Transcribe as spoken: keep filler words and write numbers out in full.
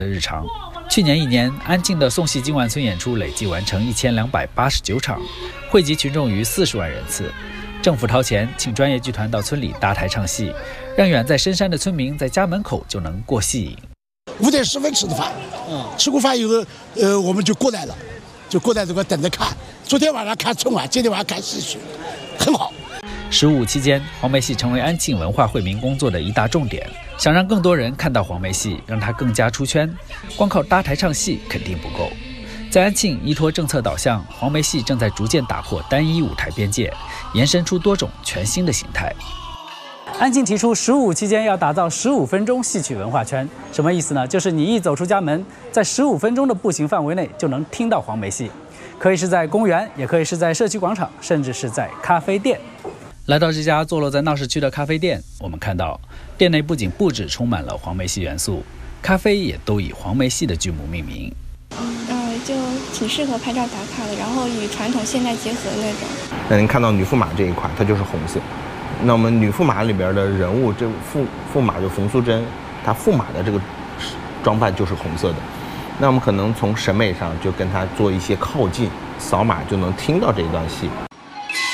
的日常。去年一年，安庆的宋戏今晚村演出累计完成一千两百八十九场，汇集群众逾四十万人次。政府掏钱，请专业剧团到村里搭台唱戏，让远在深山的村民在家门口就能过戏瘾。 五点十分吃的饭，嗯，吃过饭以后，呃，我们就过来了，就过来这个等着看。昨天晚上看春晚，今天晚上看戏曲，很好。 十五期间，黄梅戏成为安庆文化惠民工作的一大重点。想让更多人看到黄梅戏，让它更加出圈，光靠搭台唱戏肯定不够。在安庆，依托政策导向，黄梅戏正在逐渐打破单一舞台边界，延伸出多种全新的形态。安庆提出十五期间要打造十五分钟戏曲文化圈，什么意思呢？就是你一走出家门，在十五分钟的步行范围内就能听到黄梅戏，可以是在公园，也可以是在社区广场，甚至是在咖啡店。来到这家坐落在闹市区的咖啡店，我们看到店内不仅布置充满了黄梅戏元素，咖啡也都以黄梅戏的剧目命名。 呃，就挺适合拍照打卡的，然后与传统现代结合的那种。 那您看到女驸马这一款，它就是红色。那我们女驸马里边的人物，这驸驸马就冯淑珍，她驸马的这个装扮就是红色的。那我们可能从审美上就跟她做一些靠近，扫码就能听到这一段戏。